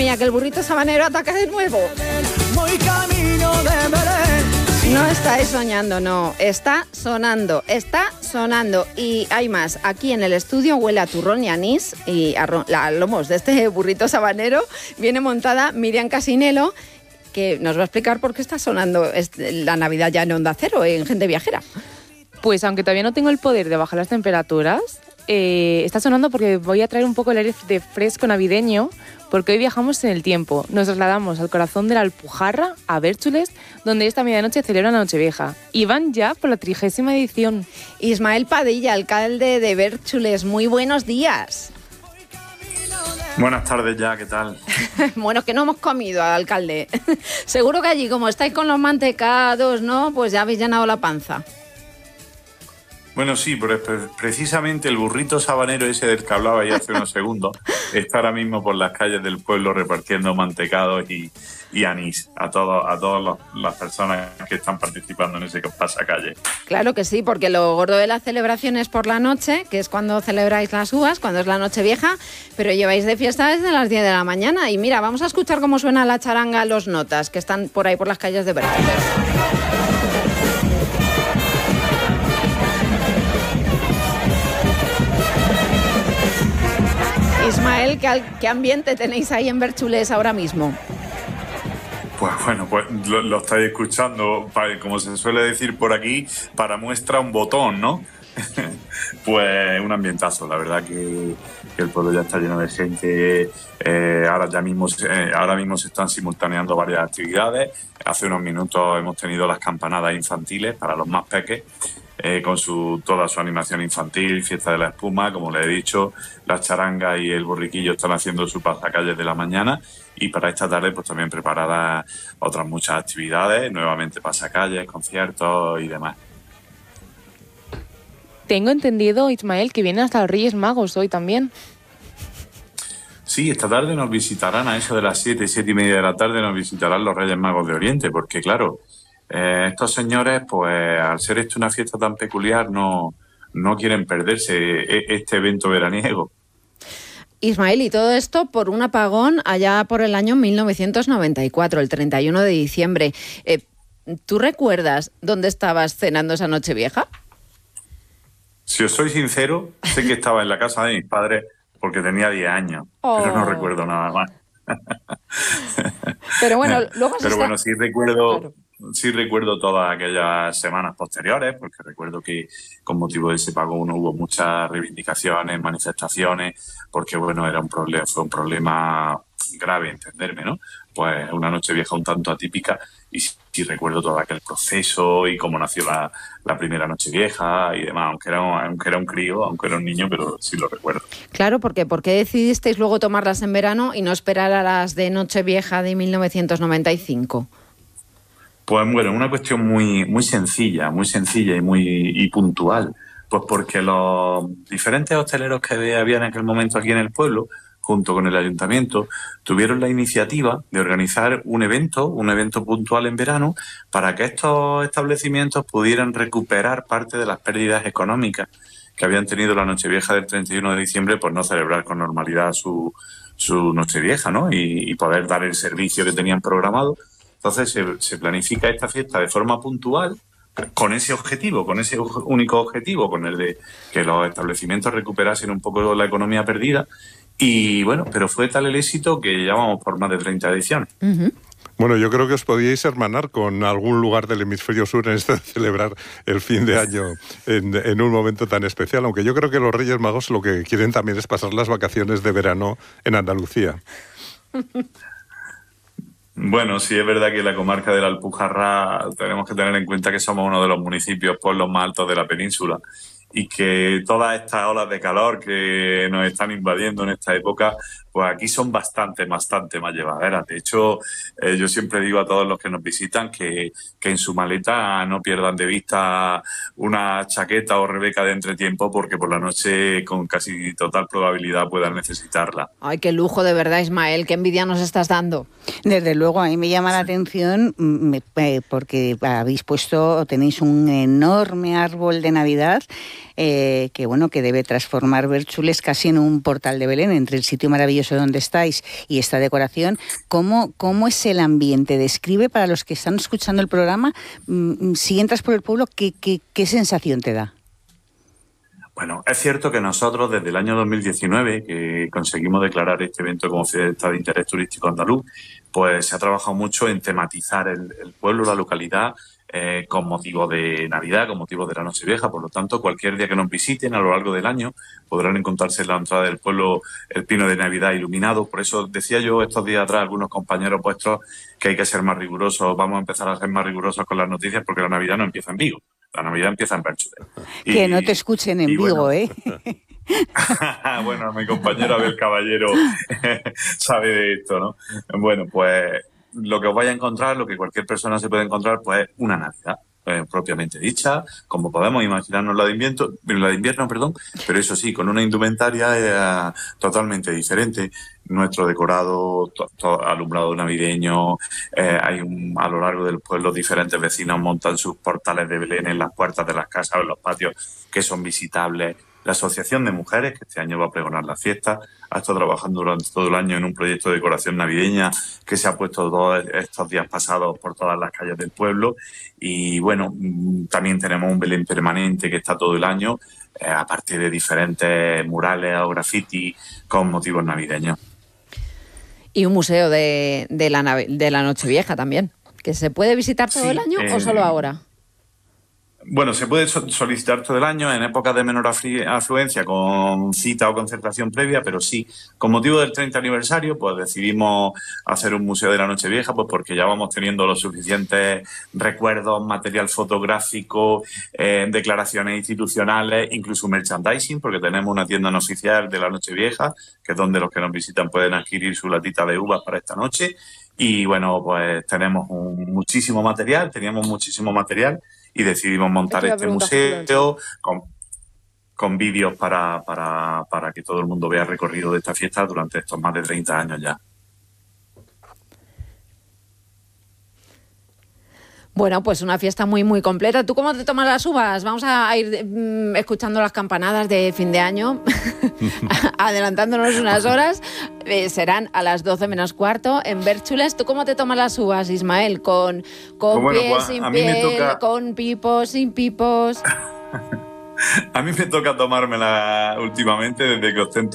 mía, que el burrito sabanero ataca de nuevo. No estáis soñando, no, está sonando. Y hay más, aquí en el estudio huele a turrón y anís y a lomos de este burrito sabanero. Viene montada Miriam Casinelo, que nos va a explicar por qué está sonando la Navidad ya en Onda Cero, en Gente Viajera. Pues aunque todavía no tengo el poder de bajar las temperaturas, está sonando porque voy a traer un poco el aire de fresco navideño, porque hoy viajamos en el tiempo. Nos trasladamos al corazón de la Alpujarra, a Bérchules, donde esta medianoche celebran la Nochevieja. Y van ya por la 30ª edición. Ismael Padilla, alcalde de Bérchules, muy buenos días. Buenas tardes ya, ¿qué tal? Bueno, que no hemos comido, alcalde. Seguro que allí, como estáis con los mantecados, ¿no? Pues ya habéis llenado la panza. Bueno, sí, pero precisamente el burrito sabanero ese del que hablaba ya hace unos segundos está ahora mismo por las calles del pueblo repartiendo mantecados y anís a todas las personas que están participando en ese pasacalle. Claro que sí, porque lo gordo de la celebración es por la noche, que es cuando celebráis las uvas, cuando es la Nochevieja, pero lleváis de fiesta desde las 10 de la mañana. Y mira, vamos a escuchar cómo suena la charanga Los Notas, que están por ahí por las calles de Bérchules. Ismael, ¿qué ambiente tenéis ahí en Bérchules ahora mismo? Pues bueno, pues lo estáis escuchando, como se suele decir por aquí, para muestra un botón, ¿no? Pues un ambientazo, la verdad que el pueblo ya está lleno de gente. Ahora mismo se están simultaneando varias actividades. Hace unos minutos hemos tenido las campanadas infantiles para los más peques, con toda su animación infantil, fiesta de la espuma, como les he dicho, las charangas y el borriquillo están haciendo su pasacalles de la mañana, y para esta tarde pues también preparadas otras muchas actividades, nuevamente pasacalles, conciertos y demás. Tengo entendido, Ismael, que vienen hasta los Reyes Magos hoy también. Sí, esta tarde nos visitarán a eso de las 7:30 de la tarde, nos visitarán los Reyes Magos de Oriente, porque claro, estos señores, pues al ser esto una fiesta tan peculiar, no quieren perderse este evento veraniego. Ismael, y todo esto por un apagón allá por el año 1994, el 31 de diciembre. ¿Tú recuerdas dónde estabas cenando esa Nochevieja? Si os soy sincero, sé que estaba en la casa de mis padres porque tenía 10 años, pero no recuerdo nada más. Pero bueno, luego sí recuerdo todas aquellas semanas posteriores, porque recuerdo que con motivo de ese apagón hubo muchas reivindicaciones, manifestaciones, porque bueno, fue un problema grave, entenderme, ¿no? Pues una Nochevieja un tanto atípica, y sí recuerdo todo aquel proceso y cómo nació la primera Nochevieja y demás, aunque era un crío, aunque era un niño, pero sí lo recuerdo. Claro, porque ¿por qué decidisteis luego tomarlas en verano y no esperar a las de Nochevieja de 1995? Pues bueno, una cuestión muy sencilla y puntual. Pues porque los diferentes hosteleros que había en aquel momento aquí en el pueblo, junto con el ayuntamiento, tuvieron la iniciativa de organizar un evento puntual en verano, para que estos establecimientos pudieran recuperar parte de las pérdidas económicas que habían tenido la Nochevieja del 31 de diciembre por no celebrar con normalidad su Nochevieja, ¿no? Y poder dar el servicio que tenían programado. Entonces se planifica esta fiesta de forma puntual, con ese único objetivo, con el de que los establecimientos recuperasen un poco la economía perdida. Y bueno, pero fue tal el éxito que ya vamos por más de 30 ediciones. Uh-huh. Bueno, yo creo que os podíais hermanar con algún lugar del hemisferio sur en esto de celebrar el fin de año en un momento tan especial, aunque yo creo que los Reyes Magos lo que quieren también es pasar las vacaciones de verano en Andalucía. Bueno, sí es verdad que la comarca de la Alpujarra tenemos que tener en cuenta que somos uno de los municipios pueblos más altos de la península, y que todas estas olas de calor que nos están invadiendo en esta época, pues aquí son bastante más llevaderas. De hecho, yo siempre digo a todos los que nos visitan que en su maleta no pierdan de vista una chaqueta o rebeca de entretiempo, porque por la noche con casi total probabilidad puedan necesitarla. Ay, qué lujo, de verdad, Ismael, qué envidia nos estás dando. Desde luego, a mí me llama la atención porque tenéis un enorme árbol de Navidad que debe transformar Bérchules casi en un portal de Belén, entre el sitio maravilloso precioso donde estáis y esta decoración. ¿Cómo es el ambiente? Describe para los que están escuchando el programa, si entras por el pueblo, ¿qué sensación te da? Bueno, es cierto que nosotros desde el año 2019, que conseguimos declarar este evento como fiesta de interés turístico andaluz, pues se ha trabajado mucho en tematizar el pueblo, la localidad, con motivo de Navidad, con motivo de la Nochevieja. Por lo tanto, cualquier día que nos visiten a lo largo del año podrán encontrarse en la entrada del pueblo el pino de Navidad iluminado. Por eso decía yo estos días atrás a algunos compañeros vuestros que hay que ser más rigurosos. Vamos a empezar a ser más rigurosos con las noticias porque la Navidad no empieza en Vigo. La Navidad empieza en Perchude. Que no te escuchen en Vigo, bueno, ¿eh? Bueno, mi compañero Abel Caballero sabe de esto, ¿no? Bueno, pues lo que os vais a encontrar, lo que cualquier persona se puede encontrar, pues una Navidad propiamente dicha, como podemos imaginarnos la de invierno, pero eso sí, con una indumentaria totalmente diferente. Nuestro decorado, alumbrado navideño, a lo largo del pueblo diferentes vecinos montan sus portales de Belén en las puertas de las casas o en los patios que son visitables. La Asociación de Mujeres, que este año va a pregonar la fiesta, ha estado trabajando durante todo el año en un proyecto de decoración navideña que se ha puesto todos estos días pasados por todas las calles del pueblo. Y bueno, también tenemos un Belén permanente que está todo el año, a partir de diferentes murales o graffiti con motivos navideños. Y un museo de la Nochevieja también, que se puede visitar todo el año o solo ahora. Bueno, se puede solicitar todo el año en épocas de menor afluencia con cita o concertación previa, pero sí, con motivo del 30 aniversario, pues decidimos hacer un museo de la Nochevieja, pues porque ya vamos teniendo los suficientes recuerdos, material fotográfico, declaraciones institucionales, incluso merchandising, porque tenemos una tienda no oficial de la Nochevieja, que es donde los que nos visitan pueden adquirir su latita de uvas para esta noche. Y bueno, pues teníamos muchísimo material y decidimos montar este museo con vídeos para que todo el mundo vea el recorrido de esta fiesta durante estos más de 30 años ya. Bueno, pues una fiesta muy, muy completa. ¿Tú cómo te tomas las uvas? Vamos a ir escuchando las campanadas de fin de año, adelantándonos unas horas. Serán a las 12 menos cuarto en Bérchules. ¿Tú cómo te tomas las uvas, Ismael? ¿Con pies, sin pies, con pipos, sin pipos? A mí me toca tomármela últimamente desde que ostento